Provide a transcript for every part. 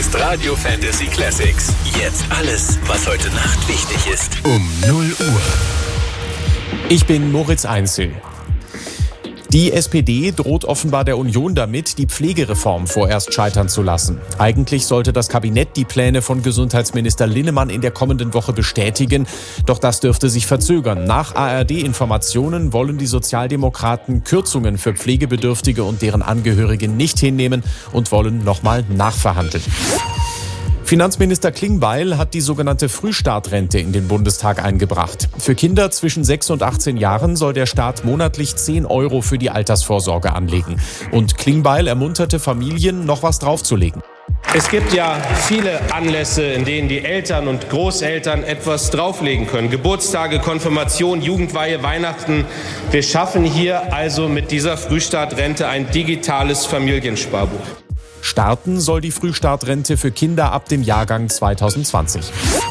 ist Radio Fantasy Classics. Jetzt alles, was heute Nacht wichtig ist. Um 0 Uhr. Ich bin Moritz Einzel. Die SPD droht offenbar der Union damit, die Pflegereform vorerst scheitern zu lassen. Eigentlich sollte das Kabinett die Pläne von Gesundheitsminister Linnemann in der kommenden Woche bestätigen. Doch das dürfte sich verzögern. Nach ARD-Informationen wollen die Sozialdemokraten Kürzungen für Pflegebedürftige und deren Angehörige nicht hinnehmen und wollen nochmal nachverhandeln. Finanzminister Klingbeil hat die sogenannte Frühstartrente in den Bundestag eingebracht. Für Kinder zwischen 6 und 18 Jahren soll der Staat monatlich 10 € für die Altersvorsorge anlegen. Und Klingbeil ermunterte Familien, noch was draufzulegen. Es gibt ja viele Anlässe, in denen die Eltern und Großeltern etwas drauflegen können. Geburtstage, Konfirmation, Jugendweihe, Weihnachten. Wir schaffen hier also mit dieser Frühstartrente ein digitales Familiensparbuch. Starten soll die Frühstartrente für Kinder ab dem Jahrgang 2020.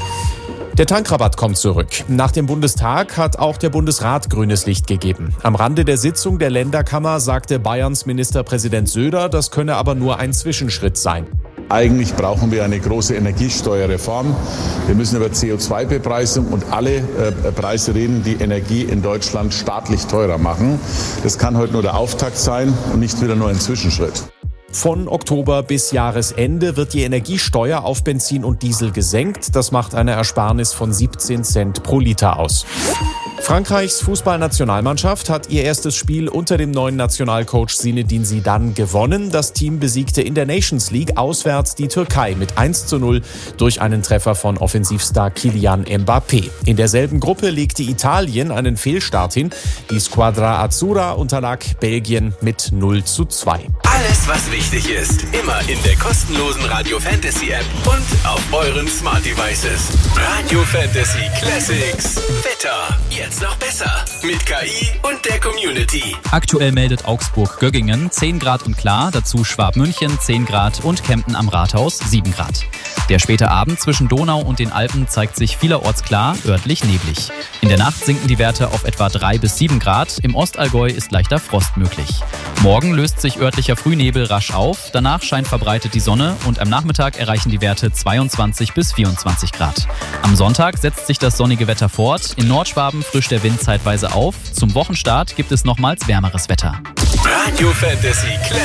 Der Tankrabatt kommt zurück. Nach dem Bundestag hat auch der Bundesrat grünes Licht gegeben. Am Rande der Sitzung der Länderkammer sagte Bayerns Ministerpräsident Söder, das könne aber nur ein Zwischenschritt sein. Eigentlich brauchen wir eine große Energiesteuerreform. Wir müssen über CO2-Bepreisung und alle Preise reden, die Energie in Deutschland staatlich teurer machen. Das kann heute nur der Auftakt sein und nicht wieder nur ein Zwischenschritt. Von Oktober bis Jahresende wird die Energiesteuer auf Benzin und Diesel gesenkt. Das macht eine Ersparnis von 17 Cent pro Liter aus. Frankreichs Fußballnationalmannschaft hat ihr erstes Spiel unter dem neuen Nationalcoach Zinedine Zidane gewonnen. Das Team besiegte in der Nations League auswärts die Türkei mit 1:0 durch einen Treffer von Offensivstar Kylian Mbappé. In derselben Gruppe legte Italien einen Fehlstart hin. Die Squadra Azzurra unterlag Belgien mit 0:2. Alles, was wichtig ist, immer in der kostenlosen Radio Fantasy App und auf euren Smart Devices. Radio Fantasy Classics. Wetter. Jetzt noch besser. Mit KI und der Community. Aktuell meldet Augsburg-Göggingen 10 Grad und klar, dazu Schwab-München 10 Grad und Kempten am Rathaus 7 Grad. Der späte Abend zwischen Donau und den Alpen zeigt sich vielerorts klar, örtlich neblig. In der Nacht sinken die Werte auf etwa 3 bis 7 Grad. Im Ostallgäu ist leichter Frost möglich. Morgen löst sich örtlicher Frühnebel rasch auf. Danach scheint verbreitet die Sonne und am Nachmittag erreichen die Werte 22 bis 24 Grad. Am Sonntag setzt sich das sonnige Wetter fort. In Nordschwaben frischt der Wind zeitweise auf. Zum Wochenstart gibt es nochmals wärmeres Wetter. Radio Fantasy